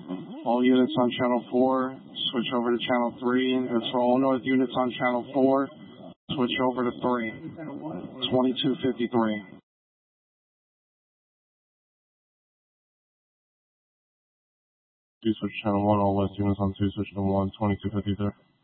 All units on channel 4, switch over to channel 3. It's for all north units on channel 4, switch over to 3. 2253. Switch channel 1, all west units on 2, switch to 1, 2253.